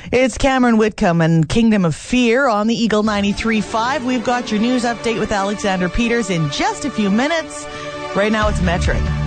It's Cameron Whitcomb and Kingdom of Fear on the Eagle 93.5. We've got your news update with Alexander Peters in just a few minutes. Right now it's Metric.